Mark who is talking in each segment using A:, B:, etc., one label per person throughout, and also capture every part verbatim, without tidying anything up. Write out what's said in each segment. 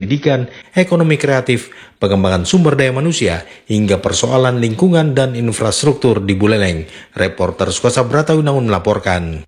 A: pendidikan, ekonomi kreatif, pengembangan sumber daya manusia, hingga persoalan lingkungan dan infrastruktur di Buleleng. Reporter Sukosa Bratawi-Naun melaporkan.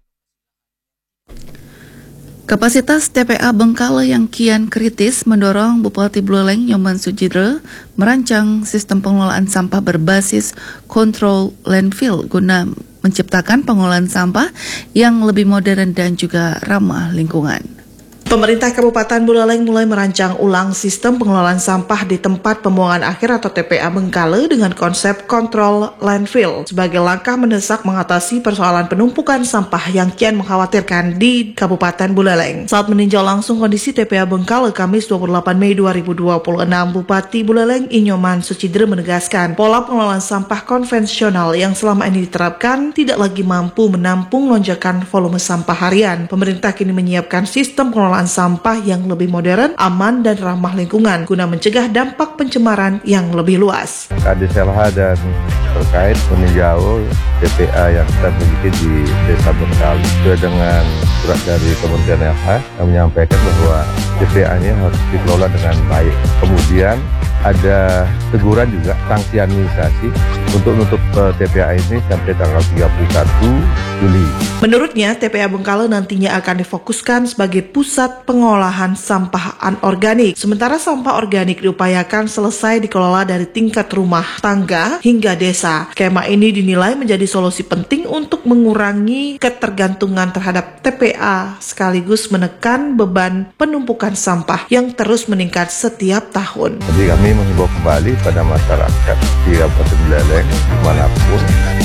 B: Kapasitas T P A Bengkale yang kian kritis mendorong Bupati Buleleng Nyoman Sujidre merancang sistem pengelolaan sampah berbasis control landfill guna menciptakan pengolahan sampah yang lebih modern dan juga ramah lingkungan.
C: Pemerintah Kabupaten Buleleng mulai merancang ulang sistem pengelolaan sampah di tempat pembuangan akhir atau T P A Bengkale dengan konsep control landfill sebagai langkah mendesak mengatasi persoalan penumpukan sampah yang kian mengkhawatirkan di Kabupaten Buleleng. Saat meninjau langsung kondisi T P A Bengkale Kamis dua puluh delapan Mei dua ribu dua puluh enam, Bupati Buleleng Nyoman Sujidre menegaskan pola pengelolaan sampah konvensional yang selama ini diterapkan tidak lagi mampu menampung lonjakan volume sampah harian. Pemerintah kini menyiapkan sistem pengelolaan sampah yang lebih modern, aman, dan ramah lingkungan guna mencegah dampak pencemaran yang lebih luas.
D: Kadis L H dan terkait meninjau T P A yang kita miliki di Desa Bengkale. Sesuai dengan surat dari Kementerian L H yang menyampaikan bahwa T P A ini harus dikelola dengan baik. Kemudian ada teguran juga, sanksi administrasi untuk menutup T P A ini sampai tanggal tiga puluh satu Juli.
C: Menurutnya, T P A Bengkale nantinya akan difokuskan sebagai pusat pengolahan sampah anorganik. Sementara sampah organik diupayakan selesai dikelola dari tingkat rumah tangga hingga desa. Skema ini dinilai menjadi solusi penting untuk mengurangi ketergantungan terhadap T P A sekaligus menekan beban penumpukan sampah yang terus meningkat setiap tahun.
D: Jadi kami menghimbau kembali pada masyarakat di Kabupaten Buleleng dimanapun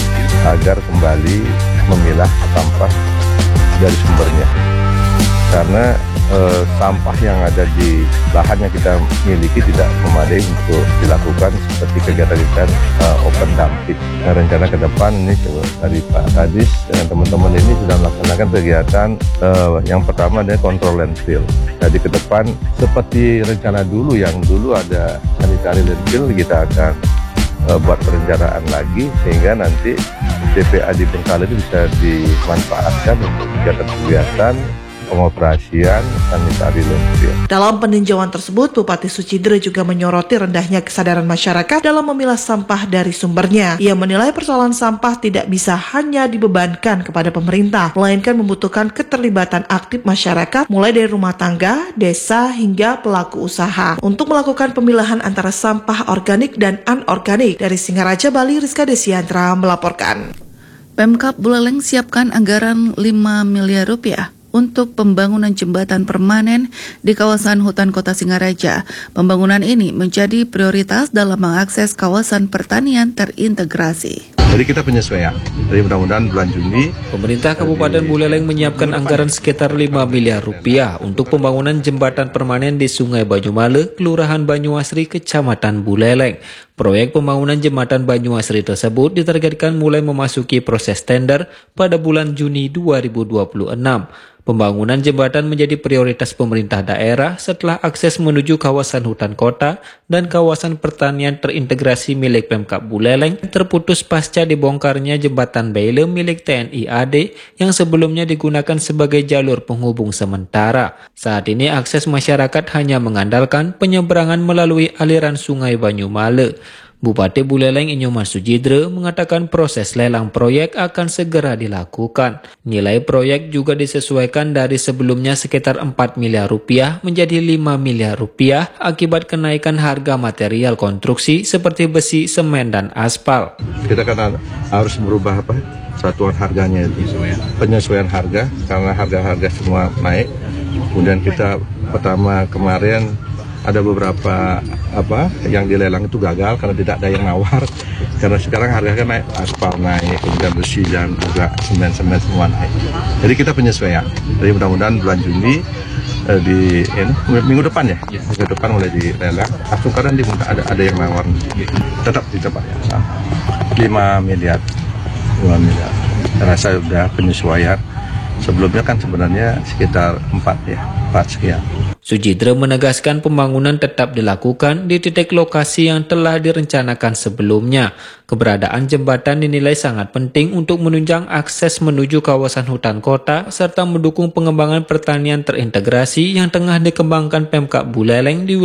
D: agar kembali memilah sampah dari sumbernya, karena eh, sampah yang ada di lahan yang kita miliki tidak memadai untuk dilakukan seperti kegiatan-kegiatan eh, open dumping. Nah, rencana ke depan ini dari Pak Kadis dengan teman-teman ini sudah melaksanakan kegiatan eh, yang pertama adalah control landfill. Jadi ke depan seperti rencana dulu yang dulu ada sanitary landfill, kita akan uh, buat perencanaan lagi sehingga nanti T P A di Bengkale itu bisa dimanfaatkan untuk kegiatan-kegiatan pengoperasian sanitary landfill.
C: Dalam peninjauan tersebut, Bupati Sujidre juga menyoroti rendahnya kesadaran masyarakat dalam memilah sampah dari sumbernya. Ia menilai persoalan sampah tidak bisa hanya dibebankan kepada pemerintah, melainkan membutuhkan keterlibatan aktif masyarakat mulai dari rumah tangga, desa, hingga pelaku usaha untuk melakukan pemilahan antara sampah organik dan anorganik. Dari Singaraja, Bali, Rizka Desiantra melaporkan.
B: Pemkab Buleleng siapkan anggaran lima miliar rupiah untuk pembangunan jembatan permanen di kawasan hutan kota Singaraja. Pembangunan ini menjadi prioritas dalam mengakses kawasan pertanian terintegrasi.
D: Jadi kita penyesuaian. Jadi mudah-mudahan bulan Juni
A: pemerintah Kabupaten Buleleng menyiapkan anggaran sekitar lima miliar rupiah untuk pembangunan jembatan permanen di Sungai Banyumale, Kelurahan Banyuasri, Kecamatan Buleleng. Proyek pembangunan jembatan Banyuasri tersebut ditargetkan mulai memasuki proses tender pada bulan Juni dua ribu dua puluh enam. Pembangunan jembatan menjadi prioritas pemerintah daerah setelah akses menuju kawasan hutan kota dan kawasan pertanian terintegrasi milik Pemkab Buleleng terputus pasca dibongkarnya jembatan Baile milik T N I A D yang sebelumnya digunakan sebagai jalur penghubung sementara. Saat ini akses masyarakat hanya mengandalkan penyeberangan melalui aliran Sungai Banyumale. Bupati Buleleng Nyoman Sujidre mengatakan proses lelang proyek akan segera dilakukan. Nilai proyek juga disesuaikan dari sebelumnya sekitar empat miliar rupiah menjadi lima miliar rupiah akibat kenaikan harga material konstruksi seperti besi, semen, dan aspal.
D: Kita kan harus merubah apa? Satuan harganya itu. Penyesuaian harga karena harga-harga semua naik. Kemudian kita pertama kemarin ada beberapa apa yang dilelang itu gagal karena tidak ada yang nawar, karena sekarang harganya naik, aspal naik, kemudian besi dan juga semen-semen semua naik. Jadi kita penyesuaian. Jadi mudah-mudahan bulan Juni eh, di ini, minggu depan ya, minggu depan mulai dilelang. Langsung karena diminta ada ada yang nawar, tetap di tempat ya. lima miliar, lima miliar. Karena saya sudah penyesuaian. Sebelumnya kan sebenarnya sekitar empat ya, empat sekian.
A: Sujidre menegaskan pembangunan tetap dilakukan di titik lokasi yang telah direncanakan sebelumnya. Keberadaan jembatan dinilai sangat penting untuk menunjang akses menuju kawasan hutan kota serta mendukung pengembangan pertanian terintegrasi yang tengah dikembangkan Pemkab Buleleng di wilayah